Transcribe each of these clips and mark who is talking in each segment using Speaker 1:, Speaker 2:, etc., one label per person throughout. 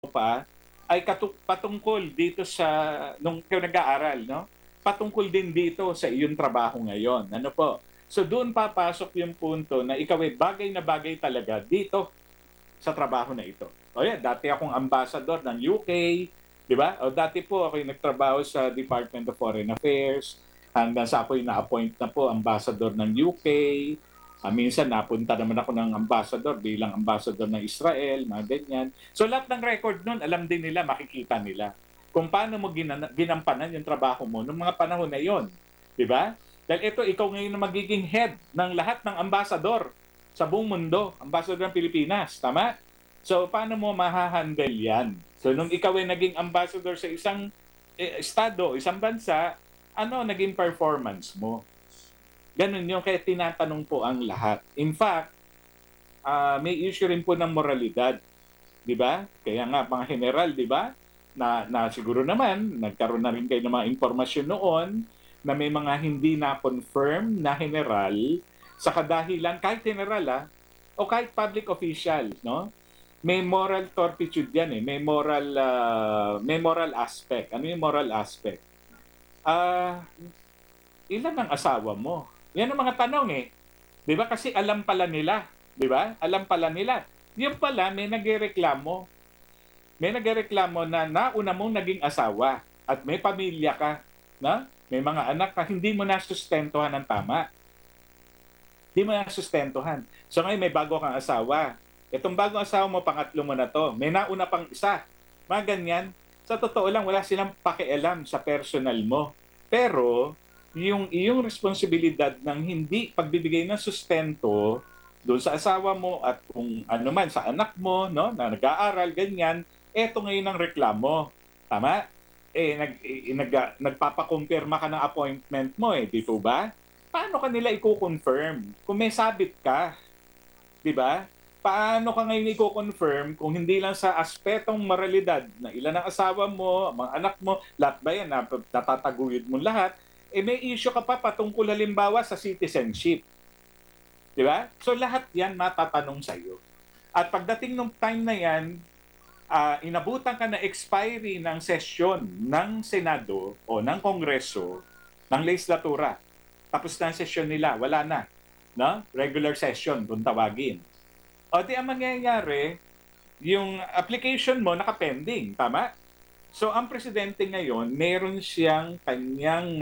Speaker 1: pa ay patungkol dito sa nung ikaw nag-aaral, no? Patungkol din dito sa iyong trabaho ngayon. Ano po? So doon papasok yung punto na ikaw ay bagay na bagay talaga dito sa trabaho na ito. O yan, dati akong ambassador ng UK, di ba? O dati po ako yung nagtrabaho sa Department of Foreign Affairs, hanggang sa ako'y na-appoint na po ambassador ng UK. Minsan napunta naman ako ng ambassador bilang ambassador ng Israel, mga ganyan. So lahat ng record nun, alam din nila, makikita nila kung paano mo ginampanan yung trabaho mo noong mga panahon na yon, di ba? Dahil ito, ikaw ngayon na magiging head ng lahat ng ambassador sa buong mundo, ambassador ng Pilipinas, tama? So, paano mo mahahandle yan? So, nung ikaw ay naging ambassador sa isang estado, isang bansa, ano naging performance mo? Ganun yung kaya tinatanong po ang lahat. In fact, may issue rin po ng moralidad, di ba? Kaya nga, mga general, di ba? Na siguro naman, nagkaroon na rin kayo ng mga impormasyon noon na may mga hindi na-confirm na general sa kadahilan, kahit general o kahit public official, no? May moral turpitude yan eh. May moral aspect. Ano yung moral aspect? Ah, ilan ang asawa mo? Yan ang mga tanong eh. 'Di ba? Kasi alam pala nila, 'di ba? Alam pala nila. Yung pala may nagrereklamo. May nagrereklamo na nauna mong naging asawa at may pamilya ka, na? May mga anak ka, hindi mo nasustentuhan ng tama. Hindi mo nasustentuhan. So ngayon may bago kang asawa. Itong bagong asawa mo, pangatlo mo na to. May nauna pang isa. Mga ganyan. Sa totoo lang, wala silang pakialam sa personal mo. Pero, yung iyong responsibilidad ng hindi pagbibigay ng sustento doon sa asawa mo at kung ano man sa anak mo, no, na nag-aaral, ganyan, eto ngayon ang reklamo. Tama? Nagpapakumpirma ka ng appointment mo di po ba? Paano ka nila i-confirm kung may sabit ka? 'Di ba? Paano ka ngayon i-confirm kung hindi lang sa aspetong moralidad na ilan ang asawa mo, mga anak mo, lahat ba yan, natataguyod mo lahat, may issue ka pa patungkol halimbawa sa citizenship. 'Di ba? So lahat yan matatanong sa iyo. At pagdating ng time na yan, inabutan ka na expiry ng sesyon ng Senado o ng Kongreso, ng legislatura. Tapos na ang sesyon nila, wala na. No? Regular session, kung tawagin. O di ang mangyayari, yung application mo nakapending, tama? So ang presidente ngayon, meron siyang kanyang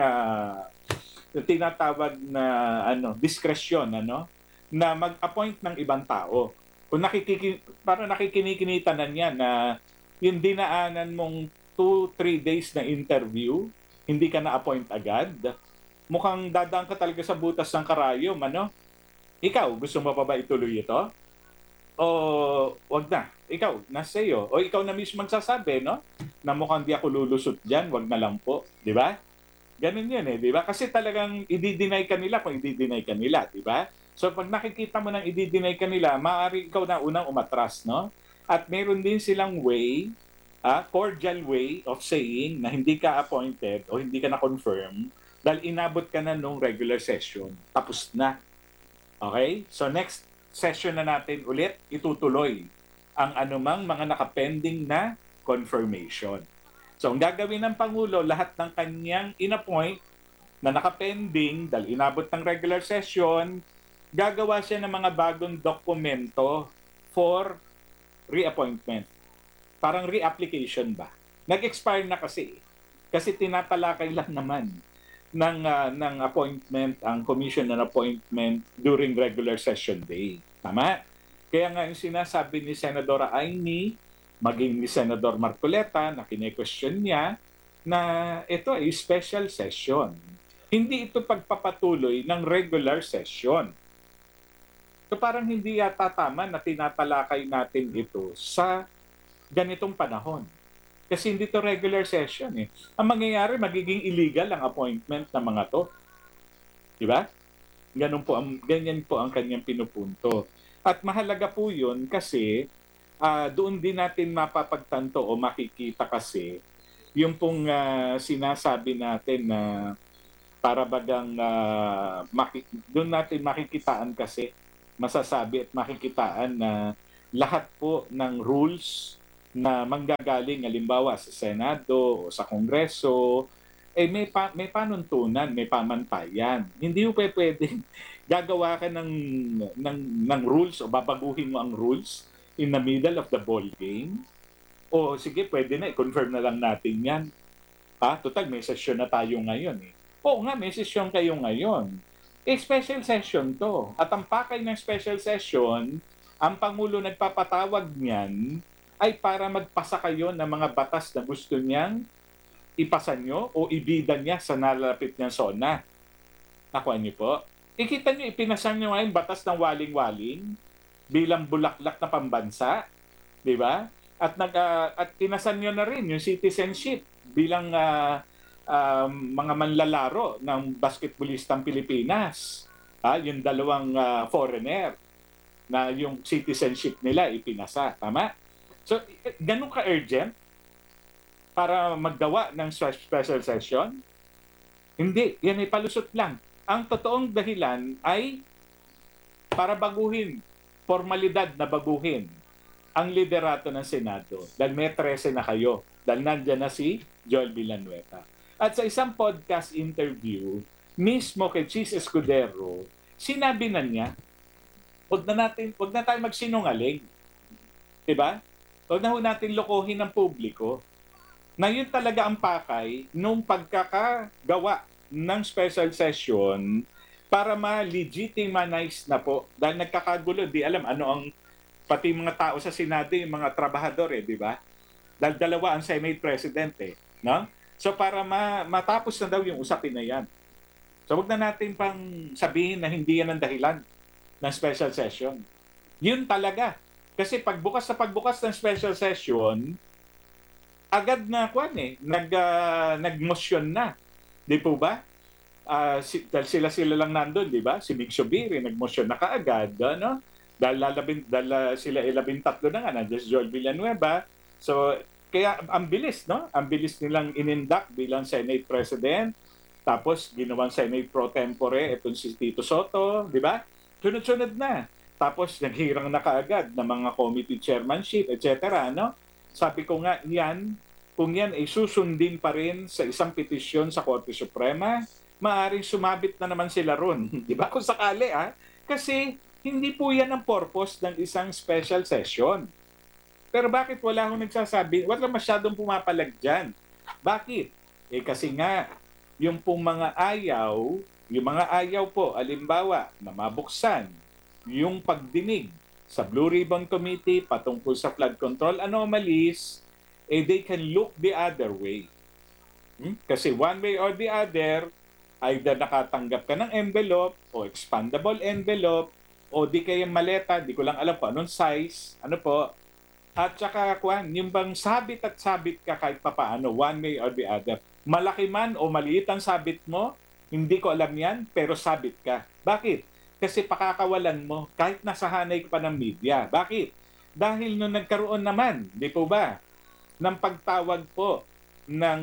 Speaker 1: tinatawag na diskresyon na mag-appoint ng ibang tao. Kung para nakikinikinita na niya na yung dinaanan mong 2-3 days na interview, hindi ka na-appoint agad, mukhang dadaan ka talaga sa butas ng karayom, Ikaw, gusto mo pa ba ituloy ito? O wag na? Ikaw, nasa iyo. O ikaw na mismo magsasabi, no? Na mukhang di ako lulusot dyan, wag na lang po. Di ba? Ganun yun di ba? Kasi talagang i-deny ka nila kung i-deny ka nila, di ba? So pag nakikita mo nang i-deny ka nila, maaari ikaw na unang umatras, no? At meron din silang way, cordial way of saying na hindi ka appointed o hindi ka na-confirm dahil inabot ka na nung regular session. Tapos na. Okay? So next session na natin ulit, itutuloy ang anumang mga nakapending na confirmation. So ang gagawin ng Pangulo, lahat ng kanyang inappoint na nakapending dahil inabot ng regular session, gagawa siya ng mga bagong dokumento for reappointment. Parang reapplication ba? Nag-expire na kasi. Kasi tinatalakay lang naman ng appointment, ang commission ng appointment during regular session day. Tama? Kaya nga yung sinasabi ni Senadora Aimee, maging ni Senador Marcoleta, na kine-question niya, na ito ay special session. Hindi ito pagpapatuloy ng regular session. So parang hindi yata tama na tinatalakay natin ito sa ganitong panahon. Kasi hindi to regular session Ang mangyayari, magiging illegal ang appointment ng mga to. Di ba? Ganyan po ang kanyang pinupunto. At mahalaga po yun kasi doon din natin mapapagtanto o makikita kasi yung pong sinasabi natin na para bagang doon natin makikitaan kasi masasabi at makikitaan na lahat po ng rules na manggagaling halimbawa sa Senado o sa Kongreso, may panuntunan, may pamantayan. Hindi mo pwedeng gagawa ka ng rules o babaguhin mo ang rules in the middle of the ball game. O sige, pwede na, i-confirm na lang natin yan. Total, may session na tayo ngayon eh. Oo nga, may session kayo ngayon. Special session to. At ang pakay ng special session, ang Pangulo nagpapatawag niyan ay para magpasa kayo ng mga batas na gusto niyang ipasa nyo o ibida niya sa nalalapit niyang zona. Nakuha niyo po? Ikita niyo, ipinasa niyo ngayon batas ng waling-waling bilang bulaklak na pambansa, di ba? At tinasan niyo na rin yung citizenship bilang mga manlalaro ng basketballistang Pilipinas. Yung dalawang foreigner na yung citizenship nila ipinasa. Tama? So, ganun ka-urgent para maggawa ng special session? Hindi. Yan ay palusot lang. Ang totoong dahilan ay para baguhin, formalidad na baguhin ang liderato ng Senado. Dahil may 13 na kayo. Dahil nandyan na si Joel Villanueva. At sa isang podcast interview, mismo kay Chis Escudero, sinabi na niya, wag na tayo magsinungaling. Diba? Wag na natin lokohin ng publiko na yun talaga ang pakay nung pagkakagawa ng special session para ma-legitimize na po. Dahil nagkakagulo, di alam ano ang pati mga tao sa Senado, yung mga trabahador di ba? Dahil dalawa ang Senate President no? So para matapos na daw yung usapin na yan. So wag na natin pang sabihin na hindi yan ang dahilan ng special session. Yun talaga. Kasi pagbukas ng special session, agad na nag-motion na. Di po ba? Dahil sila lang nandun, di ba? Si Mig Subiri, nag-motion na kaagad, no? Dahil sila 13 na nga, nandiyan si Joel Villanueva. So, kaya ang bilis, no? Ang bilis nilang inindak bilang Senate President. Tapos, ginawang Senate Pro Tempore, itong si Tito Soto, di ba? Sunod-sunod na. Tapos, naghirang na kaagad ng mga committee chairmanship, etc. No? Sabi ko nga, kung yan ay susundin pa rin sa isang petisyon sa Korte Suprema, maaaring sumabit na naman sila ron. Di ba? Kung sakali, Kasi, hindi po yan ang purpose ng isang special session. Pero bakit wala akong nagsasabi? Wala masyadong pumapalag dyan. Bakit? Kasi nga, yung mga ayaw po, alimbawa, na mabuksan, yung pagdinig sa Blue Ribbon Committee patungkol sa flood control anomalies, they can look the other way. Kasi one way or the other, either nakatanggap ka ng envelope o expandable envelope o di kaya maleta, di ko lang alam po anong size, At saka, yung bang sabit ka kahit papaano, one way or the other. Malaki man o maliit ang sabit mo, hindi ko alam yan, pero sabit ka. Bakit? Kasi pakakawalan mo kahit nasahanay ka pa ng media. Bakit? Dahil nung nagkaroon naman, di po ba, ng pagtawag po ng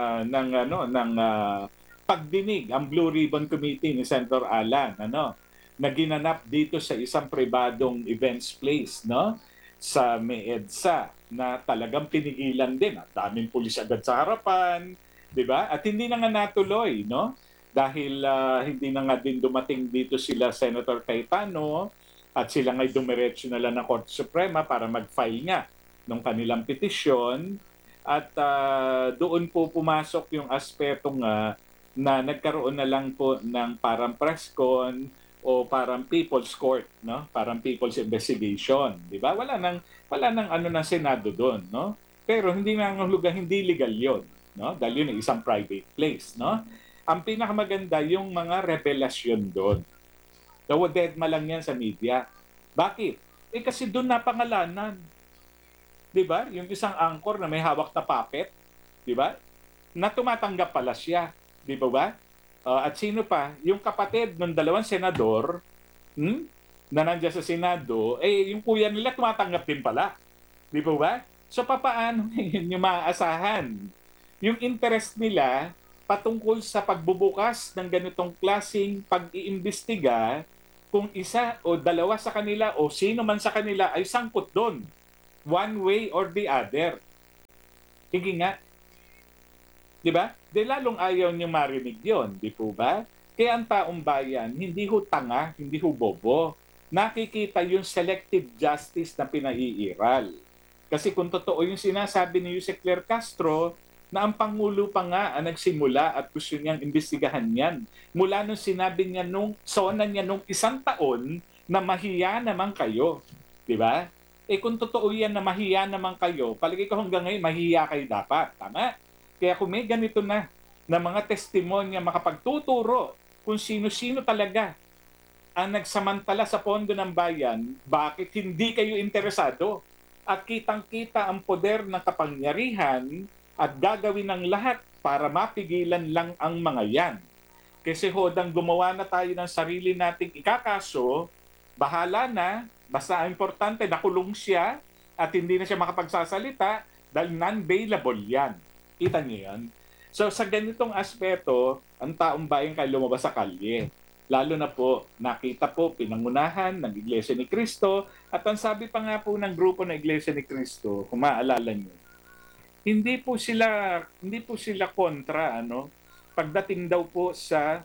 Speaker 1: pagdinig ang Blue Ribbon Committee ni Senator Alan, na ginanap dito sa isang pribadong events place, sa MEDSA, na talagang pinigilan din. At daming pulis agad sa harapan, di ba? At hindi na nga natuloy, dahil hindi na nga din dumating dito sila Senator Cayetano at sila nga'y dumiretso na lang ng Korte Suprema para mag-file nga ng kanilang petisyon. At doon po pumasok yung aspeto nga na nagkaroon na lang po ng parang press con o parang people's court, Parang people's investigation, 'di ba? Wala nang ng Senado doon, Pero hindi hindi legal 'yon, Dahil yun ay isang private place, Ang pinakamaganda yung mga revelasyon doon. Deadma lang yan sa media. Bakit? Kasi doon napangalanan. 'Di ba? Yung isang anchor na may hawak na puppet, 'di ba? Na tumatanggap pala siya, 'di ba? At sino pa? Yung kapatid ng dalawang senador, na nandiyan sa Senado, yung kuya nila tumatanggap din pala. Di ba? So papaano yun yung maaasahan? Yung interest nila patungkol sa pagbubukas ng ganitong klaseng pag-iimbestiga kung isa o dalawa sa kanila o sino man sa kanila ay sangkot doon. one way or the other. Sige nga, di ba? Di lalong ayaw niyo marinig yon, di po ba? Kaya ang taong bayan, hindi ho tanga, hindi ho bobo. Nakikita yung selective justice na pinaiiral. Kasi kung totoo yung sinasabi ni Jose Claire Castro, na ang Pangulo pa nga ang nagsimula at gusto niyang imbestigahan yan. Mula nung sinabi niya sona niya nung 1 taon na mahiya naman kayo. Di ba? Kung totoo yan na mahiya naman kayo, palagi ko hanggang ngayon mahiya kayo dapat. Tama? Kaya kung may ganito na mga testimonya makapagtuturo kung sino-sino talaga ang nagsamantala sa pondo ng bayan, bakit hindi kayo interesado? At kitang-kita ang poder ng kapangyarihan at gagawin ng lahat para mapigilan lang ang mga yan. Kasi hodang gumawa na tayo ng sarili nating ikakaso, bahala na, basta importante nakulong siya at hindi na siya makapagsasalita dahil non-bailable yan. Kita niyo yan? So sa ganitong aspeto, ang taong bayan kay lumabas sa kalye. Lalo na po, nakita po pinangunahan ng Iglesia ni Cristo at ang sabi pa nga po ng grupo ng Iglesia ni Cristo, kung maalala niyo, hindi po sila kontra pagdating daw po sa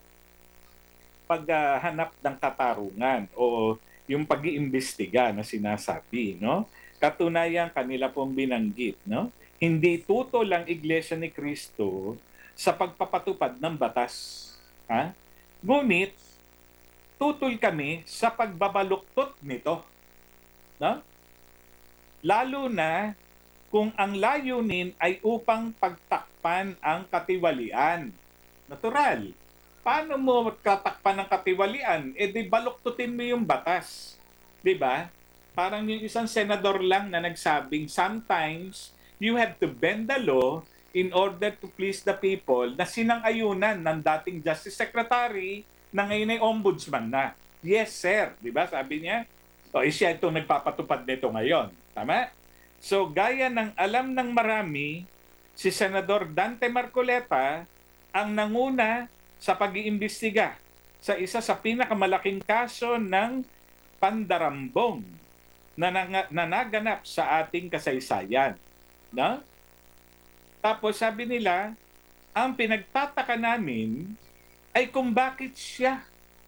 Speaker 1: paghanap ng katarungan o yung pag-iimbestiga na sinasabi, no? Katunayan kanila pong binanggit, no? Hindi tutol ang Iglesia ni Cristo sa pagpapatupad ng batas, ha? Ngunit tutol kami sa pagbabaluktot nito, no? Lalo na kung ang layunin ay upang pagtakpan ang katiwalian. Natural. Paano mo tatakpan ang katiwalian? Di baluktutin mo yung batas. Di ba? Parang yung isang senador lang na nagsabing sometimes you have to bend the law in order to please the people na sinang-ayunan ng dating Justice Secretary na ngayon ay ombudsman na. Yes, sir. Di ba? Sabi niya. Siya itong nagpapatupad nito ngayon. Tama? So gaya ng alam ng marami, si Senador Dante Marcoleta ang nanguna sa pag-iimbestiga sa isa sa pinakamalaking kaso ng pandarambong na naganap sa ating kasaysayan. No? Tapos sabi nila, ang pinagtataka namin ay kung bakit siya,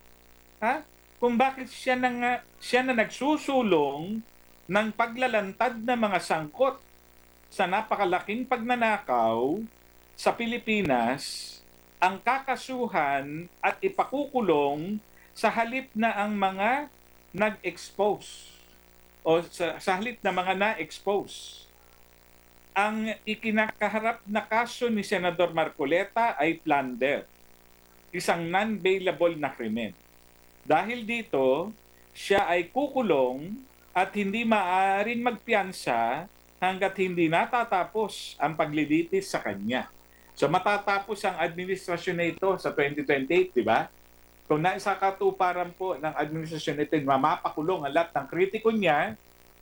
Speaker 1: kung bakit siya na nagsusulong ng paglalantad ng mga sangkot sa napakalaking pagnanakaw sa Pilipinas, ang kakasuhan at ipakukulong sa halip na ang mga nag-expose o sa halip na mga na-expose. Ang ikinakaharap na kaso ni Senador Marcoleta ay plunder, isang non-bailable na krimen. Dahil dito, siya ay kukulong at hindi maaaring magpiyansa hanggat hindi natatapos ang paglilitis sa kanya. So matatapos ang administrasyon na ito sa 2028, di ba? Kung naisakatuparan po ng administrasyon nito, mapakulong ang lahat ng kritiko niya,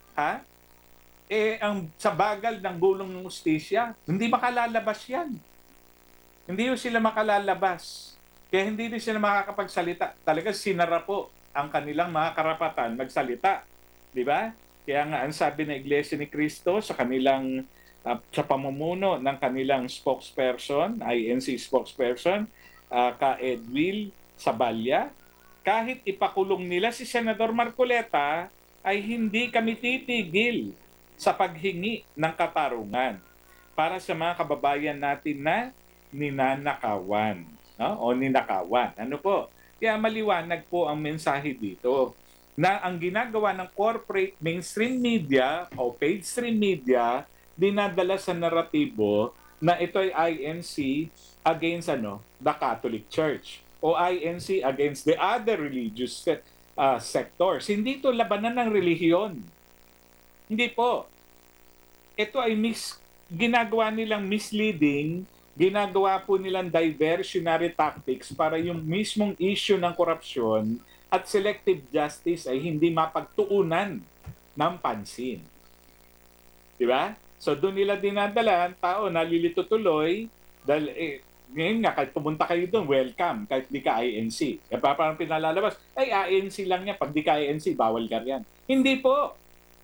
Speaker 1: sa bagal ng gulong ng ustisya, hindi makalalabas yan. Hindi sila makalalabas. Kaya hindi din sila makakapagsalita. Talaga sinara po ang kanilang mga karapatan magsalita. Di ba? Kaya nga ang sabi ng Iglesia ni Cristo sa kanilang sa pamumuno ng kanilang spokesperson, INC spokesperson, ka Edwil Sabalya, kahit ipakulong nila si Senador Marcoleta, ay hindi kami titigil sa paghingi ng katarungan para sa mga kababayan natin na ninanakawan, no? O ninakawan. Ano po? Kaya maliwanag po ang mensahe dito na ang ginagawa ng corporate mainstream media o mainstream media dinadala sa naratibo na ito ay INC against the Catholic Church o INC against the other religious sectors. Hindi ito labanan ng relihiyon. Hindi po. Ito ay ginagawa nilang misleading, ginagawa po nilang diversionary tactics para yung mismong issue ng korupsyon at selective justice ay hindi mapagtuunan ng pansin. Di ba? So doon nila dinadala ang tao, nalilito tuloy dahil ngayon nga, kahit pumunta kayo doon, welcome, kahit di ka INC. Parang pinalalabas, ay INC lang yan, pag di ka INC, bawal ka yan. Hindi po.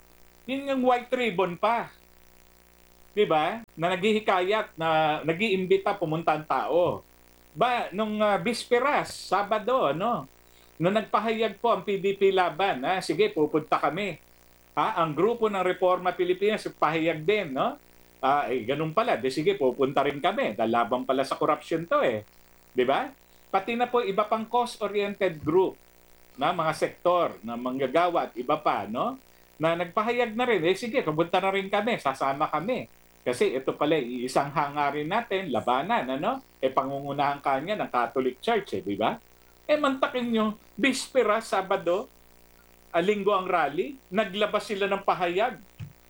Speaker 1: Yun yung white ribbon pa. Di ba? Na naghihikayat, na nag-iimbita pumunta ang tao. Nung bisperas, Sabado, no? Nung nagpahayag po ang PDP Laban, sige, pupunta kami. Ang grupo ng Reforma Pilipinas, pahayag din, no? Ganun pala, sige, pupunta rin kami. Dahil laban pala sa corruption to eh. Di ba? Pati na po iba pang cost-oriented group na mga sektor na manggagawa at iba pa, no? Na nagpahayag na rin, sige, pupunta na rin kami, sasama kami. Kasi ito pala, isang hangarin natin, labanan, ano? Pangungunahan kanya ng Catholic Church, di ba? Mantakin nyo, bispera, Sabado, Linggo ang rally, naglabas sila ng pahayag.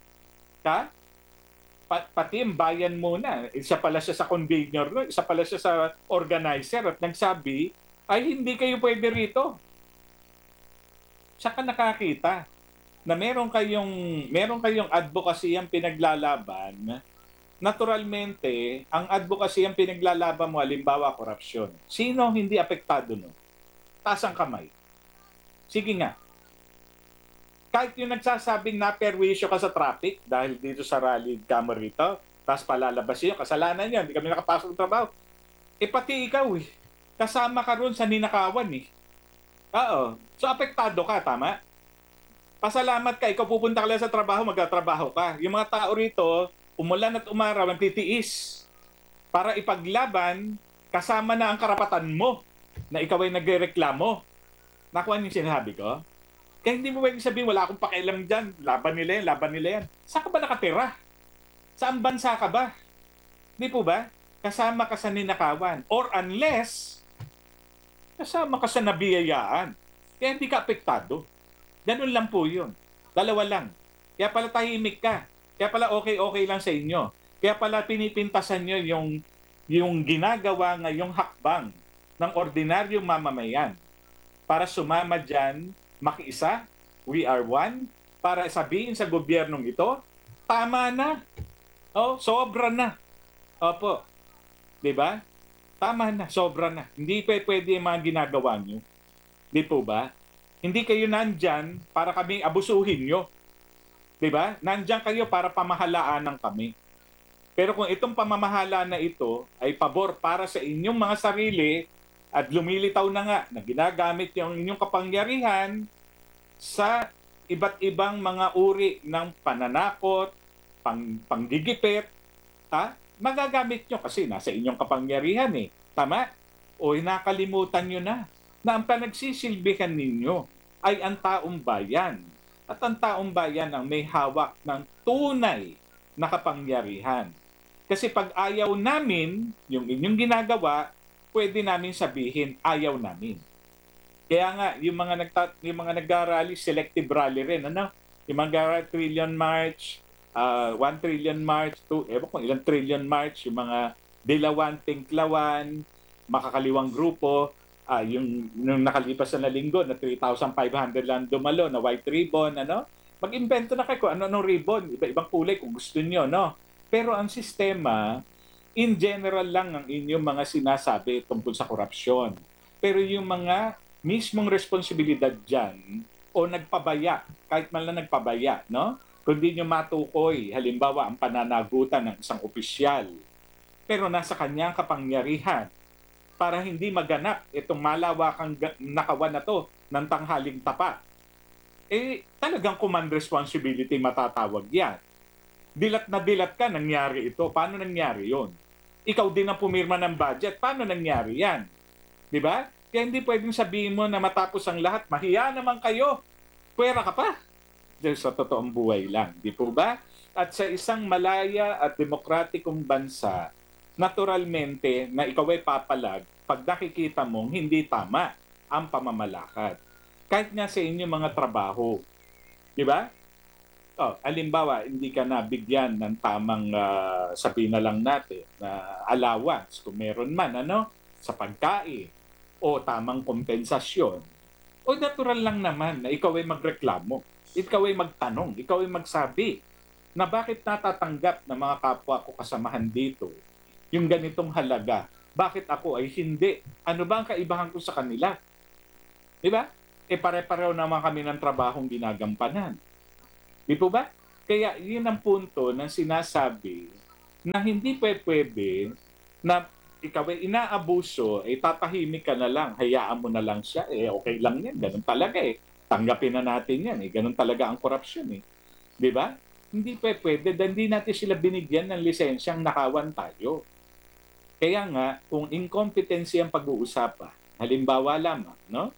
Speaker 1: Pati ang bayan muna, isa pala siya sa convener, no? Isa pala siya sa organizer at nagsabi, ay hindi kayo pwede rito. Saka nakakita na meron kayong advocacy ang pinaglalaban. Naturalmente, ang advocacy ang pinaglalaban mo, halimbawa korupsyon. Sino hindi apektado no? Taas ang kamay. Sige nga. Kahit yung nagsasabing naperwisyo ka sa traffic dahil dito sa rally camera rito, tapos palalabas yun, kasalanan yun, hindi kami nakapasok ng trabaho. Pati ikaw kasama ka ron sa ninakawan Oo. So apektado ka, tama? Pasalamat ka, ikaw pupunta ka lang sa trabaho, magtatrabaho ka. Yung mga tao rito, umulan at umaraw, titiis para ipaglaban, kasama na ang karapatan mo na ikaw ay nagrereklamo. Nakuha niyo yung sinasabi ko? Kaya hindi mo pwedeng sabihin, wala akong pakialam dyan. Laban nila yan. Saan ka ba nakatira? Saan bansa ka ba? Di po ba? Kasama ka sa ninakawan. Or unless, kasama ka sa nabiyayaan. Kaya hindi ka apektado. Ganun lang po yun. Dalawa lang. Kaya pala tahimik ka. Kaya pala okay lang sa inyo. Kaya pala pinipintasan nyo yung ginagawa ngayong hakbang ng ordinaryong mamamayan para sumama dyan, makiisa, we are one, para sabihin sa gobyernong ito, tama na. Sobra na. Opo. Diba? Tama na, sobra na. Hindi pwede yung mga ginagawa nyo. Di po ba? Hindi kayo nandyan para kaming abusuhin nyo. Diba? Nandyan kayo para pamahalaan ng kami. Pero kung itong pamamahala na ito ay pabor para sa inyong mga sarili at lumilitaw na nga na ginagamit yung inyong kapangyarihan sa iba't ibang mga uri ng pananakot, panggigipit, magagamit nyo kasi nasa inyong kapangyarihan Tama? O nakalimutan nyo na ang panagsisilbihan ninyo ay ang taong bayan. At ang taong bayan ang may hawak ng tunay na kapangyarihan. Kasi pag ayaw namin yung inyong ginagawa, pwede namin sabihin ayaw namin. Kaya nga, yung mga nag-rally, selective rally rin. Yung mga trillion march, 1 trillion march, ewan kung ilang trillion march, yung mga dilawan, makakaliwang grupo, yung nakalipas na linggo na 3,500 lang dumalo na white ribbon, mag-invento na kayo kung ano ribbon, iba-ibang kulay kung gusto niyo, no? Pero ang sistema, in general lang ang inyong mga sinasabi tungkol sa korupsyon. Pero yung mga mismong responsibilidad dyan, o nagpabaya, kahit man lang nagpabaya, no? Kung di nyo matukoy, halimbawa, ang pananagutan ng isang opisyal, pero nasa kanyang kapangyarihan, para hindi maganap itong malawakang nakawan na to ng tanghaling tapat. Talagang command responsibility matatawag yan. Dilat na dilat ka, nangyari ito. Paano nangyari yon? Ikaw din ang pumirma ng budget. Paano nangyari yan? Di ba? Kaya hindi pwedeng sabihin mo na matapos ang lahat, mahiya naman kayo. Pwera ka pa. Sa totoong buhay lang. Di po ba? At sa isang malaya at demokratikong bansa, naturalmente na ikaw ay papalag pag nakikita mong hindi tama ang pamamalakad. Kahit nga sa inyong mga trabaho. Di ba? Halimbawa, hindi ka nabigyan ng tamang, sabihin na lang natin, na allowance, kung meron man, sa pagkain, o tamang kompensasyon. O natural lang naman na ikaw ay magreklamo, ikaw ay magtanong, ikaw ay magsabi na bakit natatanggap ng mga kapwa ko kasamahan dito yung ganitong halaga. Bakit ako ay hindi? Ano ba ang kaibahan ko sa kanila? Di ba? Pare-pareho naman kami ng trabahong ginagampanan. Di po ba? Kaya yun ang punto ng sinasabi na hindi pwede na ikaw ay inaabuso, eh tatahimik ka na lang, hayaan mo na lang siya, eh okay lang yan, ganun talaga eh. Tanggapin na natin yan eh, ganun talaga ang korupsyon eh. 'Di ba? Hindi pwede dahil hindi natin sila binigyan ng lisensyang nakawan tayo. Kaya nga, kung incompetency ang pag-uusapan, halimbawa lamang, no?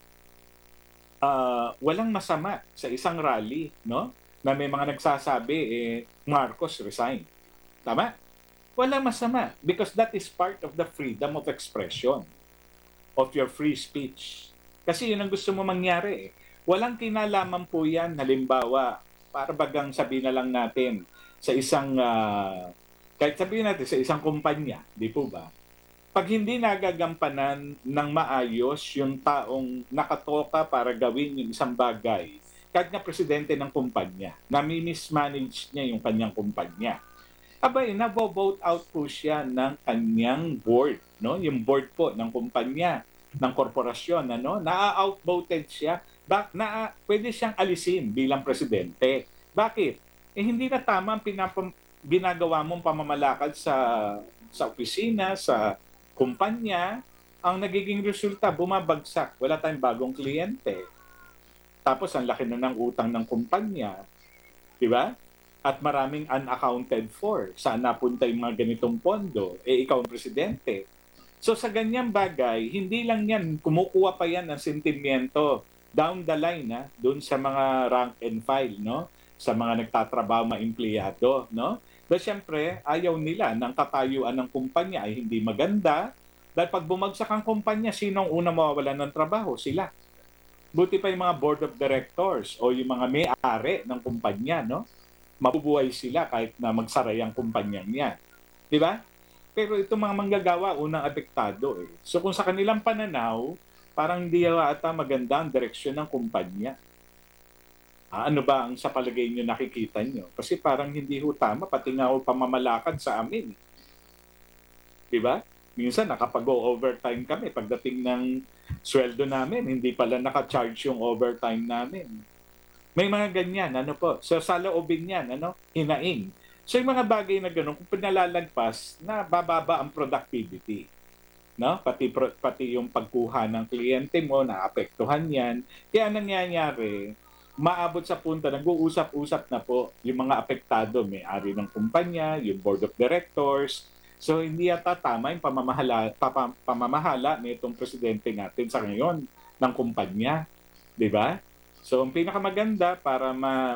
Speaker 1: Walang masama sa isang rally, no? Na may mga nagsasabi, eh, Marcos resign. Tama? Walang masama because that is part of the freedom of expression, of your free speech. Kasi yun ang gusto mo mangyari eh. Walang kinalaman po yan, halimbawa, para bagang sabihin na lang natin, sa isang, kahit sabihin natin sa isang kumpanya, di po ba? Pag hindi nagagampanan ng maayos yung taong nakatoka para gawin yung isang bagay, kahit nga presidente ng kumpanya, nami-mismanage niya yung kanyang kumpanya, abay, nabo-vote out po siya ng kanyang board, no? Yung board po ng kumpanya, ng korporasyon, ano? Na-outvoted siya. Pwede siyang alisin bilang presidente. Bakit? Eh hindi na tama ang ginagawa mong pamamalakad sa opisina, sa kumpanya. Ang nagiging resulta, bumabagsak. Wala tayong bagong kliyente. Tapos ang laki na ng utang ng kumpanya. Di ba? At maraming unaccounted for. Saan napunta yung mga ganitong pondo? Eh, ikaw ang presidente. So sa ganyang bagay, hindi lang yan, kumukuha pa yan ng sentimiento down the line, doon sa mga rank and file, no? Sa mga nagtatrabaho, mga empleyado, no? Dahil siyempre, ayaw nila ng katayuan ng kumpanya ay hindi maganda. Dahil pag bumagsak ang kumpanya, sinong una mawawalan ng trabaho? Sila. Buti pa yung mga board of directors o yung mga may-ari ng kumpanya, no? Mabubuhay sila kahit na magsara ang kumpanyang yan. Di ba? Pero itong mga manggagawa, unang apektado eh. So kung sa kanilang pananaw, parang hindi ata maganda ang direksyon ng kumpanya. Ano ba ang sa palagay nyo nakikita nyo? Kasi parang hindi ho tama, pati nga ho pamamalakad sa amin. Di ba? Minsan nakapag-overtime kami pagdating ng sweldo namin, hindi pala naka-charge yung overtime namin. May mga ganyan, ano po. So sa loobin yan, ano, hinaing. So yung mga bagay na gano'n, kung pinalalagpas, na bababa ang productivity. No? Pati yung pagkuha ng kliyente mo, naapektuhan yan. Kaya nangyayari, maabot sa punto, nag-uusap-usap na po yung mga apektado, may-ari ng kumpanya, yung board of directors. So hindi yata tama yung pamamahala nitong presidente natin sa ngayon ng kumpanya. Di ba? So ang pinakamaganda para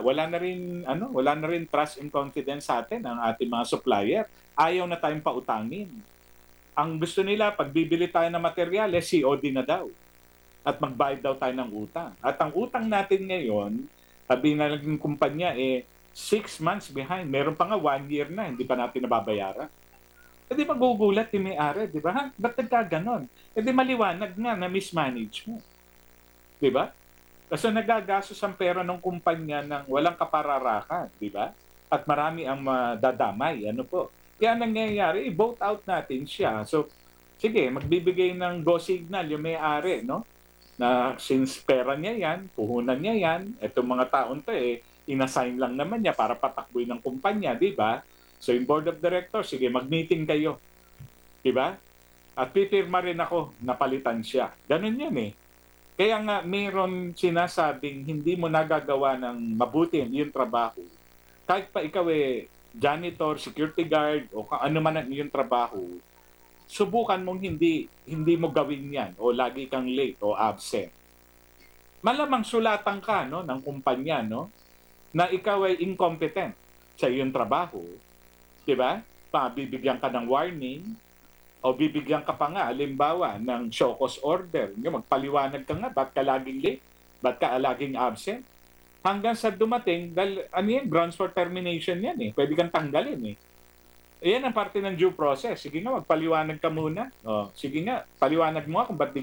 Speaker 1: wala na rin trust and confidence sa atin ang ating mga supplier. Ayaw na tayong pautangin. Ang gusto nila pag bibili tayo ng materyales, COD na daw. At magbayad daw tayo ng utang. At ang utang natin ngayon, sabi na ng kumpanya 6 months behind. Meron pa nga 1 year na, hindi pa natin nababayaran. E di magugulat yung may-ari, di ba? Ba't nagkaganon? E di maliwanag nga na mismanage mo. Di ba? Kasi nagagastos ang pera ng kumpanya ng walang kapararakan, di ba? At marami ang madadamay, ano po. Kaya nangyayari, i-vote out natin siya. So, sige, magbibigay ng go signal yung may-ari, no? Na since pera niya yan, puhunan niya yan, etong mga taon to inassign lang naman niya para patakboy ng kumpanya, di ba? So, yung board of directors, sige, mag-meeting kayo. Di ba? At pipirma rin ako, napalitan siya. Ganun yan eh. Kaya nga mayroon sinasabing hindi mo nagagawa ng mabuti yung trabaho. Kahit pa ikaw janitor, security guard, o ano man ang iyong trabaho, subukan mong hindi mo gawin yan o lagi kang late o absent. Malamang sulatan ka no, ng kumpanya no, na ikaw ay incompetent sa iyong trabaho. Diba? Bibigyan ka ng warning, o bibigyan ka pa nga, halimbawa, ng show cause order. Magpaliwanag ka nga, ba't ka laging late? Ba't ka laging absent? Hanggang sa dumating, dahil grounds for termination yan Pwede kang tanggalin Ayan ang parte ng due process. Sige nga, magpaliwanag ka muna. Sige nga, paliwanag mo kung ba't di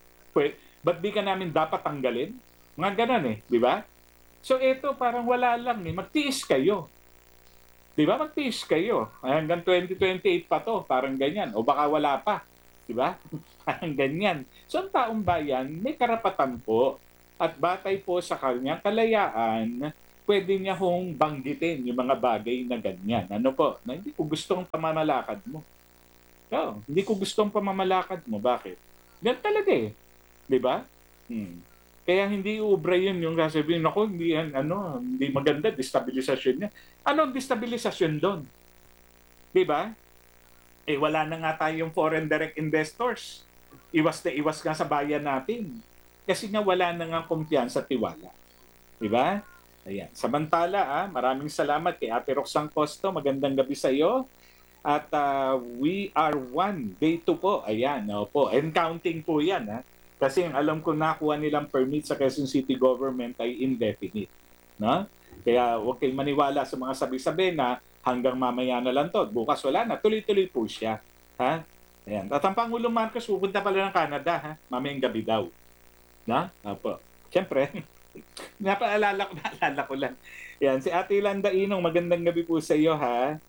Speaker 1: ka namin dapat tanggalin. Mga ganun di ba? So ito, parang wala lang Magtiis kayo. Di ba? Magtiis kayo. Hanggang 2028 pa to. Parang ganyan. O baka wala pa. Di ba? Parang ganyan. So ang taong bayan, may karapatan po at batay po sa kanyang kalayaan pwede niya hong banggitin yung mga bagay na ganyan. Ano po? Na hindi ko gusto ang pamamalakad mo. Oo, hindi ko gusto ang pamamalakad mo. Bakit? Yan talaga eh. 'Di ba? Hmm. Kaya hindi uubra yun yung sasabihin, "Naku, hindi yan ano, hindi maganda, destabilisasyon niya." Anong destabilisasyon do'n? 'Di ba? Eh, wala na nga tayong foreign direct investors. Iwas na iwas nga sa bayan natin. Kasi nga wala na ngang kumpiyansa at tiwala. 'Di ba? Ayan. Samantala, maraming salamat kay Ate Roxanne Costo. Magandang gabi sa iyo. At we are one, day 2 po. Ayan, opo. And counting po yan. Kasi ang alam ko nakuha nilang permit sa Quezon City Government ay indefinite. No? Kaya huwag kayong maniwala sa mga sabi-sabi na hanggang mamaya na lang to. Bukas wala na. Tuloy-tuloy po siya. Ha? Ayan. At ang Pangulong Marcos pupunta pala ng Canada. Mamayang gabi daw. Na? Opo. Siyempre, naalala ko lang. Yan, si Ate Landa Inong, magandang gabi po sa iyo ha.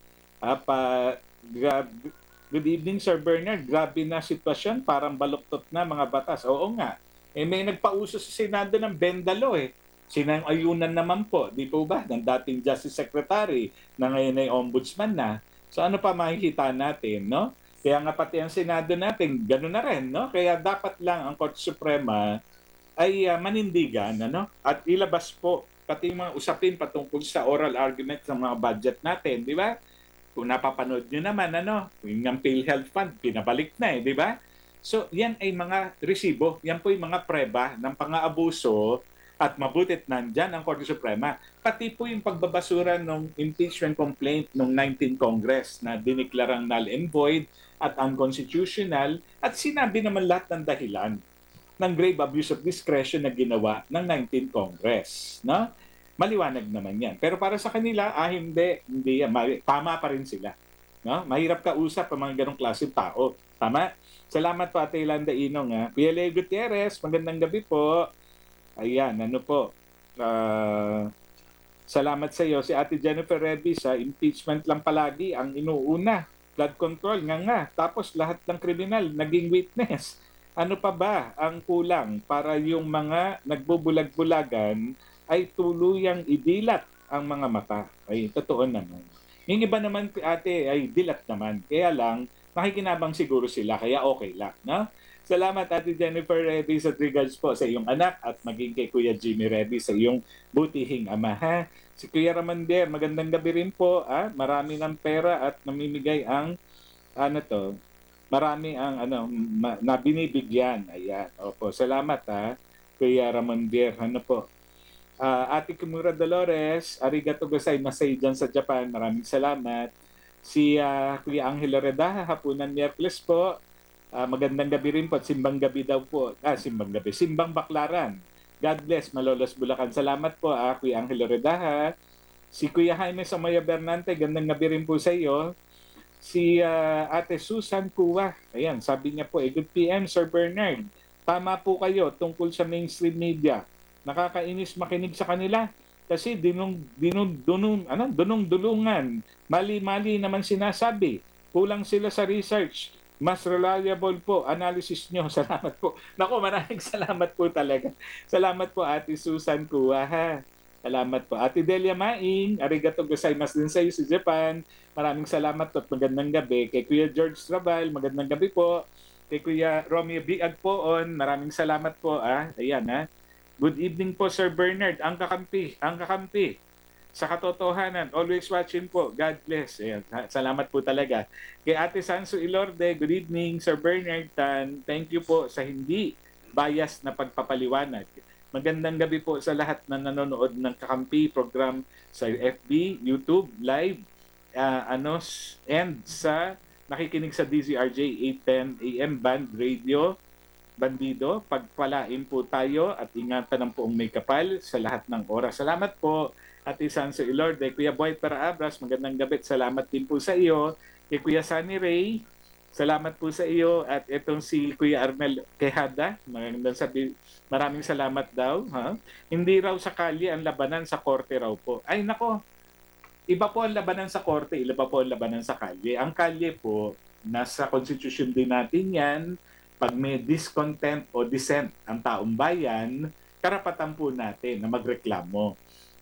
Speaker 1: Good evening Sir Bernard, grabe na sitwasyon, parang baluktot na mga batas. Oo nga, eh may nagpauso sa Senado ng Bendalo eh. Sinang-ayunan naman po, di po ba, ng dating Justice Secretary na ngayon ay Ombudsman na. So ano pa makikita natin, no? Kaya nga pati ang Senado natin, gano'n na rin, no? Kaya dapat lang ang Korte Suprema ay manindigan ano at ilabas po pati yung mga usapin patungkol sa oral argument ng mga budget natin, di ba? Kung napapanood nyo naman, yung PhilHealth Fund, pinabalik na di ba? So, yan ay mga resibo, yan po yung mga preba ng pang-aabuso at mabutit nandyan ang Korte Suprema. Pati po yung pagbabasura ng impeachment complaint ng 19th Congress na diniklarang null and void at unconstitutional at sinabi naman lahat ng dahilan ng grave abuse of discretion na ginawa ng 19th Congress. No? Maliwanag naman yan. Pero para sa kanila, hindi yan. Tama pa rin sila. No? Mahirap kausap ang mga ganong klaseng tao. Tama? Salamat po Ate Yolanda Inong. PLA Gutierrez, magandang gabi po. Ayan, ano po. Salamat sa iyo. Si Ate Jennifer Reby sa impeachment lang palagi ang inuuna. Flood control, nga. Tapos lahat ng kriminal naging witness. Ano pa ba ang kulang para yung mga nagbubulag-bulagan ay tuluyang idilat ang mga mata? Ay, totoo naman. Yung iba naman, ate, ay dilat naman. Kaya lang, makikinabang siguro sila, kaya okay lang. No? Salamat, Ate Jennifer Reddy, sa regards po sa iyong anak at maging kay Kuya Jimmy Reddy sa iyong butihing ama. Ha? Si Kuya Ramander, magandang gabi rin po. Marami ng pera at namimigay ang marami ang na binibigyan. Ayan. Opo, salamat Kuya Ramander. Ano po? Ate Kimura Dolores, arigato gozaimasu dyan sa Japan. Maraming salamat. Si Kuya Angelo Reda, hapunan Miyerkules po. Magandang gabi rin po. Simbang gabi daw po. Simbang gabi. Simbang Baklaran. God bless, Malolos Bulacan. Salamat po, Kuya Angelo Reda. Si Kuya Jaime Samaya Bernante, gandang gabi rin po sa iyo. Si Ate Susan Kuwa, ayan, sabi niya po, good PM, Sir Bernard. Tama po kayo tungkol sa mainstream media. Nakakainis makinig sa kanila kasi dunong-dulungan. Mali-mali naman sinasabi. Kulang sila sa research. Mas reliable po analysis nyo. Salamat po. Nako, maraming salamat po talaga. Salamat po Ate Susan Kuwa ha. Salamat po. Ate Delia Maing, arigato gozaimasu din sa iyo sa Japan. Maraming salamat at magandang gabi. Kay Kuya George Trabal, magandang gabi po. Kay Kuya Romeo Biag Poon, maraming salamat po. Ayan. Good evening po Sir Bernard, ang kakampi. Sa katotohanan, always watching po. God bless. Ayan. Salamat po talaga. Kay Ate Sanso Ilorde, good evening Sir Bernard Tan. Thank you po sa hindi bias na pagpapaliwanag. Magandang gabi po sa lahat na nanonood ng Kakampi program sa FB, YouTube, Live, and sa nakikinig sa DZRJ 810 AM Band Radio, Bandido. Pagpalain po tayo at ingatan ng poong may kapal sa lahat ng oras. Salamat po, Ate Sanso Ilorde. Kuya Boy Paraabras, magandang gabi. Salamat din po sa iyo. Kay Kuya Sunny Ray, salamat po sa iyo. At itong si Kuya Arnel Quejada, maraming salamat daw. Hindi raw sa kalye ang labanan, sa korte raw po. Ay nako, iba po ang labanan sa korte, iba po ang labanan sa kalye. Ang kalye po, nasa constitution din natin yan. Pag may discontent o dissent ang taong bayan, karapatan po natin na magreklamo.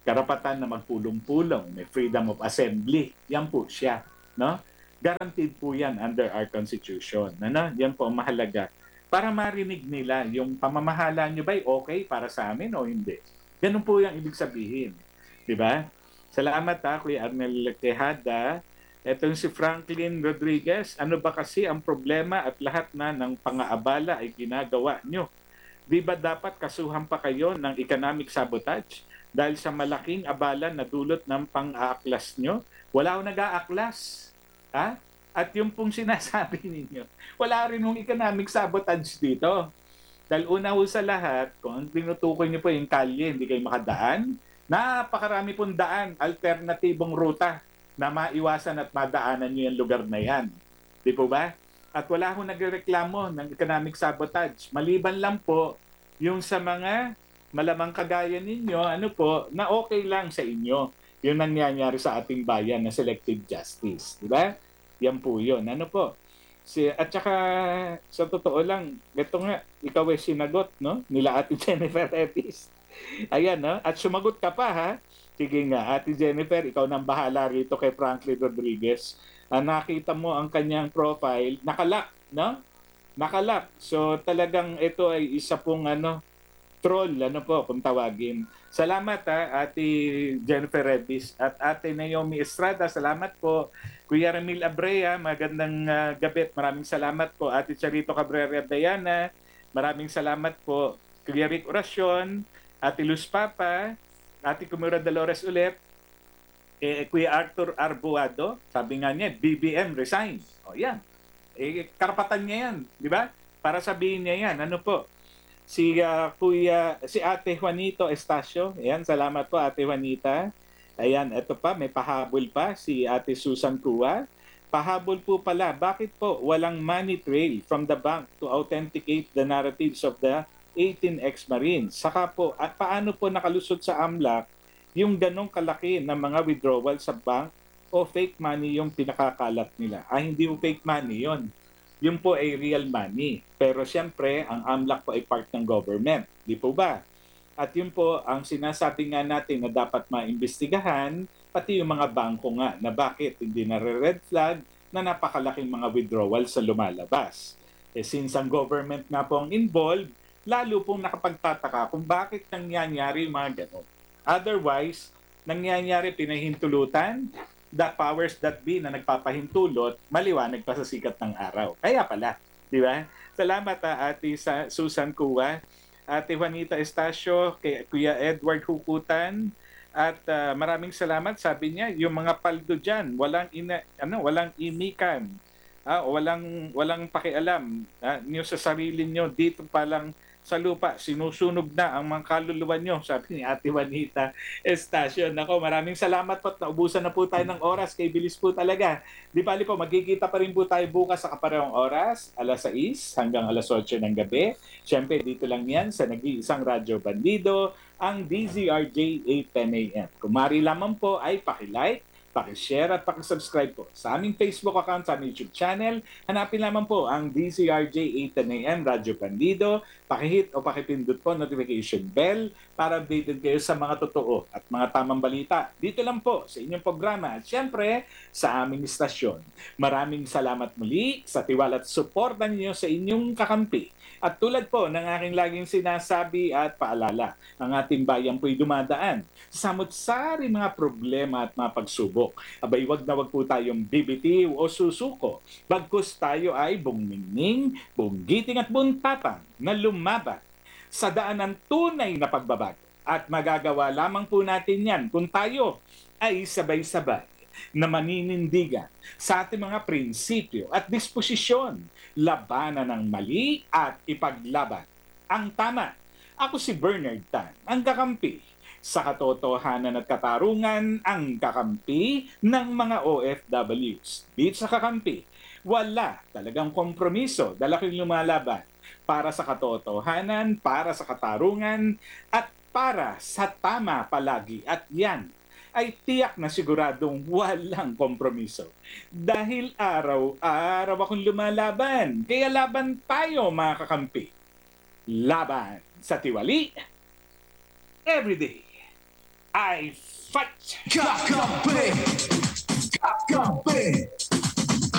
Speaker 1: karapatan na magpulong-pulong, may freedom of assembly. Yan po siya, no? Guaranteed po yan under our Constitution. Ano? Yan po ang mahalaga. Para marinig nila yung pamamahala nyo ba'y okay para sa amin o hindi. Ganun po yung ibig sabihin. Di ba? Salamat Kuya Arnel Tejada. Ito si Franklin Rodriguez. Ano ba kasi ang problema at lahat na ng pangaabala ay ginagawa nyo? Di ba dapat kasuhan pa kayo ng economic sabotage? Dahil sa malaking abala na dulot ng pang-aaklas nyo? Wala akong nag-aaklas. Ha? At yung pong sinasabi ninyo, wala rin yung economic sabotage dito. Dahil una ho sa lahat, kung ang tinutukoy niyo po yung kalye, hindi kayo makadaan, napakarami pong daan, alternatibong ruta na maiwasan at madaanan niyo yung lugar na yan. Di po ba? At wala ho nagreklamo ng economic sabotage. Maliban lang po yung sa mga malamang kagaya ninyo, ano po, na okay lang sa inyo. Yung nangyayari sa ating bayan na selective justice. Di ba? Yan po yun. Ano po? At saka, sa totoo lang, ito nga, ikaw ay sinagot, no? Nila Ate Jennifer Etis. Ayan, no? At sumagot ka pa, ha? Sige nga, Ate Jennifer, ikaw nang bahala rito kay Franklin Rodriguez. Nakita mo ang kanyang profile, nakalak, no? Nakalak. So, talagang ito ay isa pong, troll, kung tawagin. Salamat Ate Jennifer Redis at Ate Naomi Estrada, salamat po. Kuya Ramil Abrea, magandang gabi. Maraming salamat po. Ate Charito Cabrera Diana, maraming salamat po. Kuya Rick Oracion, Ate Luz Papa, Ate Kumura Dolores ulit, Kuya Arthur Arbuado, sabi nga niya, BBM resign. O yan. Karapatan niya yan, di ba? Para sabihin niya yan. Ano po? Si Ate Juanito Estacio. Ayan, salamat po Ate Juanita. Ayan, ito pa, may pahabol pa si Ate Susan Cua. Pahabol po pala, bakit po walang money trail from the bank to authenticate the narratives of the 18 ex-Marines? Saka po, at paano po nakalusot sa AMLAC yung ganong kalaki na mga withdrawal sa bank o fake money yung pinakakalat nila? Hindi po fake money yon. Yun po ay real money. Pero siyempre, ang AMLAC po ay part ng government. Di po ba? At yun po, ang sinasabi nga natin na dapat maimbestigahan, pati yung mga bangko nga, na bakit hindi na-red flag na napakalaking mga withdrawal sa lumalabas. Since ang government nga po ang involved, lalo pong nakapagtataka kung bakit nangyayari yung mga ganon. Otherwise, nangyayari pinahintulutan, the powers that be na nagpapahintulot, maliwanag pa sa sikat ng araw. Kaya pala, di ba? Salamat Ate Susan Cua, Ate Juanita Estacio, kay Kuya Edward Hukutan, at maraming salamat. Sabi niya, yung mga paldo diyan, walang imikan, walang pakialam niyo sa sarili niyo, dito pa lang sa lupa, sinusunog na ang mga kaluluwa nyo, sabi ni Ate Juanita Estacio. Nako, maraming salamat po at naubusan na po tayo ng oras. Kay bilis po talaga. Di bali po, magkikita pa rin po tayo bukas sa kaparehong oras, alas 6 hanggang alas 8 ng gabi. Siyempre, dito lang yan sa nag-iisang Radyo Bandido, ang DZRJ 810 AM. Kung mari lamang po ay pakilike, paki-share at paki-subscribe po sa aming Facebook account, sa aming YouTube channel. Hanapin lamang po ang DZRJ 810 AM Radyo Bandido. Paki-hit o paki-pindot po notification bell para updated kayo sa mga totoo at mga tamang balita. Dito lang po sa inyong programa at syempre sa aming istasyon. Maraming salamat muli sa tiwala at suporta ninyo sa inyong kakampi. At tulad po ng aking laging sinasabi at paalala, ang ating bayan po'y dumadaan sa samut-sari mga problema at mga pagsubok. Abay, wag na wag po tayong bibitiw o susuko. Bagkus tayo ay bungningning, bunggiting at buntapang na lumaban sa daan ng tunay na pagbabago. At magagawa lamang po natin yan kung tayo ay sabay-sabay na maninindigan sa ating mga prinsipyo at disposisyon, labanan ng mali at ipaglaban ang tama. Ako si Bernard Tan, ang kakampi sa katotohanan at katarungan, ang kakampi ng mga OFWs. Dito sa kakampi, wala talagang kompromiso, dalaking lumalaban para sa katotohanan, para sa katarungan, at para sa tama palagi. At yan ay tiyak na siguradong walang kompromiso. Dahil araw-araw akong lumalaban. Kaya laban tayo mga kakampi. Laban sa tiwali, everyday. I fight!
Speaker 2: Kakape! Kakape!